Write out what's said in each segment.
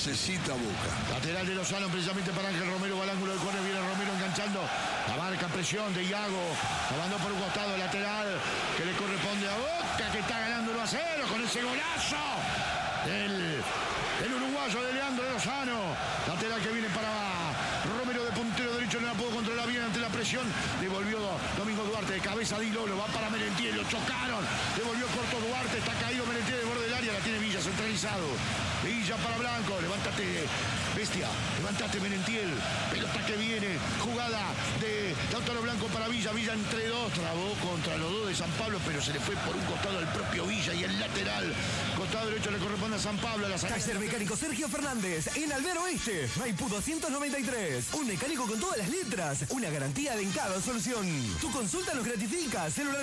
necesita Boca. Lateral de Lozano precisamente para Ángel Romero, va al ángulo del córner, viene Romero enganchando, la marca presión de Iago, la mandó por un costado lateral que le corresponde a Boca, que está ganando 1-0 con ese golazo del uruguayo de Leandro Lozano. Lateral que viene para Romero de puntero derecho, no la pudo controlar bien ante la presión, devolvió Domingo Duarte de cabeza, Di Lolo, va para Merentiel, lo chocaron, devolvió corto Duarte, está caído Merentiel de borde del área, la tiene Villa centralizado, Villa para Blanco, levántate bestia, levántate Merentiel, pelota que viene, jugada de Lautaro Blanco para Villa, Villa entre dos, trabó contra los dos de San Pablo, pero se le fue por un costado al propio Villa y el lateral, costado derecho le corresponde a San Pablo, la Taller Mecánico Sergio Fernández, en Albero Oeste, Maipú 293. Un mecánico con todas las letras, una garantía de en cada solución. Tu consulta nos gratifica, celular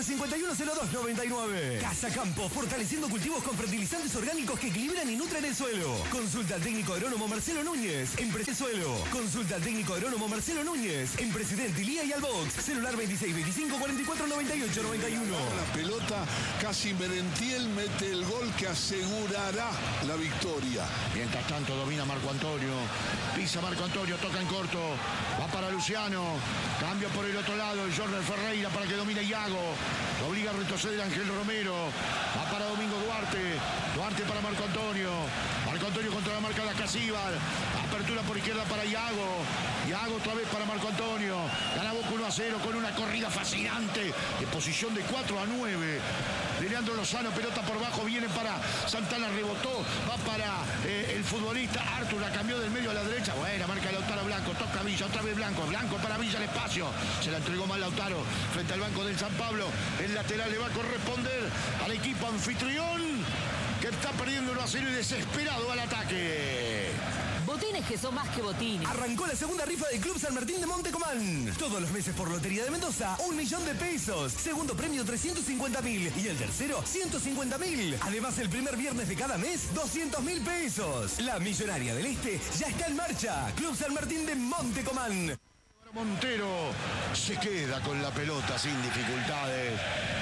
510299. Casa Campo, fortaleciendo cultivos con fertilizantes orgánicos que equilibran y nutren el suelo. Consulta al técnico agrónomo Marcelo Núñez, en Suelo. Consulta al técnico agrónomo Marcelo Núñez, en Presidente Ilía y Albox, celular 2625 44 98 91. La pelota, casi Merentiel mete el gol que asegurará la victoria. Mientras tanto domina Marco Antonio, pisa Marco Antonio, toca en corto, va para Luciano, cambia por el otro lado el Jordan Ferreira para que domine Iago, lo obliga a retroceder Ángel Romero, va para Domingo Duarte, Duarte para Marco Antonio contra la marca de Ascasíbar, apertura por izquierda para Iago otra vez para Marco Antonio, gana Boca 1-0 con una corrida fascinante de posición de 4-9 de Leandro Lozano, pelota por bajo, viene para Santana, rebotó, va para el futbolista Artur, la cambió del medio a la derecha, buena marca de Lautaro Blanco, toca Villa, otra vez Blanco para Villa el espacio, se la entregó mal Lautaro frente al banco del San Pablo, el lateral le va a corresponder al equipo anfitrión que está perdiendo 1-0 y desesperado al ataque. Botines que son más que botines. Arrancó la segunda rifa del Club San Martín de Montecomán. Todos los meses por Lotería de Mendoza, 1.000.000 de pesos. Segundo premio 350.000 y el tercero 150.000. Además, el primer viernes de cada mes, 200.000 pesos. La Millonaria del Este ya está en marcha. Club San Martín de Montecomán. Montero se queda con la pelota sin dificultades.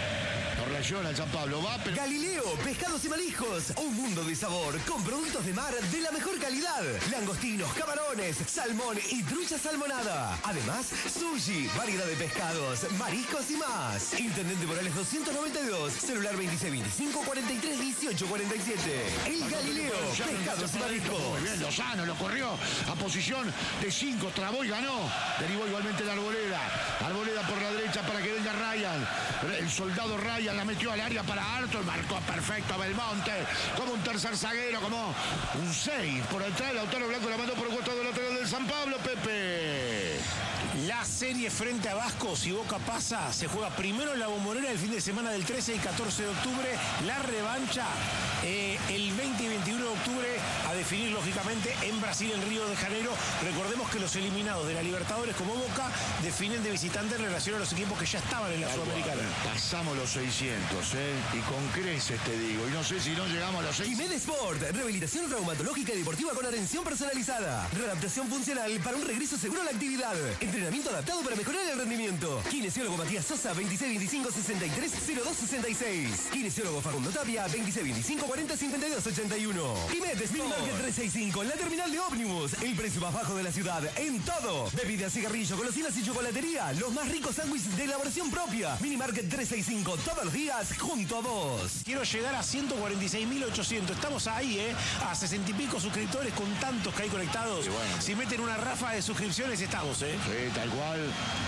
No reacciona el San Pablo, va, pero... Galileo, pescados y mariscos, un mundo de sabor, con productos de mar de la mejor calidad. Langostinos, camarones, salmón y trucha salmonada. Además, sushi, variedad de pescados, mariscos y más. Intendente Morales 292, celular 2625 43 18 47. El Galileo, pescados y mariscos. Muy bien, Lozano lo corrió a posición de 5, trabó y ganó. Derivó igualmente la Arboleda por la derecha para que venga Ryan. El soldado Ryan la metió al área para Arthur, marcó perfecto a Belmonte, como un tercer zaguero, como un 6 por detrás. Lautaro Blanco la mandó por el costado lateral del San Pablo, Pepe. La serie frente a Vasco, si Boca pasa, se juega primero en la Bombonera el fin de semana del 13 y 14 de octubre, la revancha el 20 y 21 de octubre, a definir lógicamente en Brasil, en Río de Janeiro. Recordemos que los eliminados de la Libertadores como Boca definen de visitante en relación a los equipos que ya estaban en la Sudamericana. Pasamos los 600, y con creces te digo, y no sé si no llegamos a los 600. Jiménez Sport, rehabilitación traumatológica y deportiva con atención personalizada, readaptación funcional para un regreso seguro a la actividad, entrenamiento adaptado para mejorar el rendimiento. Kinesiólogo Matías Sosa, 2625 63 02 66. Kinesiólogo Facundo Tapia, 2625 40 52 81. Jiménez Mini Market 365, la terminal de ómnibus, el precio más bajo de la ciudad, en todo. Bebidas, cigarrillos, golosinas y chocolatería, los más ricos sándwiches de elaboración propia. Mini Market 365, todos los días junto a vos. Quiero llegar a 146.800. Estamos ahí, a 60 y pico suscriptores con tantos que hay conectados. Bueno. Si meten una ráfaga de suscripciones, estamos, Sí, tal cual.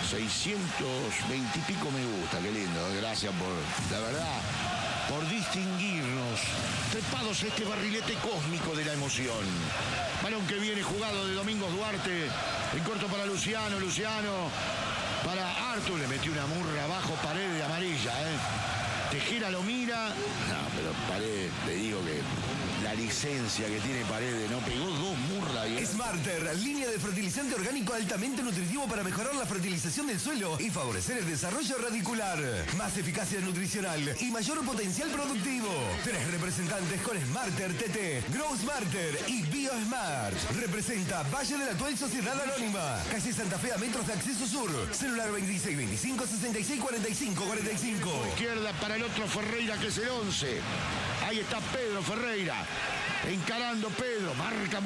620 y pico me gusta. Qué lindo. Gracias por, la verdad, por distinguirnos. Trepados este barrilete cósmico de la emoción. Balón que viene jugado de Domingos Duarte. En corto para Luciano. Luciano para Artur. Le metió una murra abajo, pared de amarilla, Tejera lo mira. No, pero Paredes, le digo que la licencia que tiene Paredes, no pegó 2 murras. Smarter, línea de fertilizante orgánico altamente nutritivo para mejorar la fertilización del suelo y favorecer el desarrollo radicular. Más eficacia nutricional y mayor potencial productivo. 3 representantes con Smarter TT, Grow Smarter y BioSmart. Representa Valle de la Actual Sociedad Anónima. Calle Santa Fe a metros de acceso sur. Celular 2625 66 45 45. Izquierda para el otro Ferreira, que es el 11. Ahí está Pedro Ferreira. Encarando Pedro. Marca